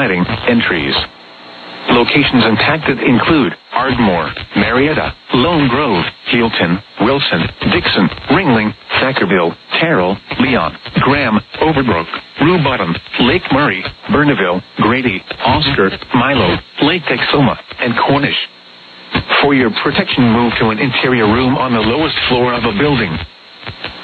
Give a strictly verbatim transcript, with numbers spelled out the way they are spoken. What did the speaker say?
exciting entries. Locations impacted include Ardmore, Marietta, Lone Grove, Healton, Wilson, Dixon, Ringling, Thackerville, Terrell, Leon, Graham, Overbrook, Rue Bottom, Lake Murray, Burneville, Grady, Oscar, Milo, Lake Texoma, and Cornish. For your protection, move to an interior room on the lowest floor of a building.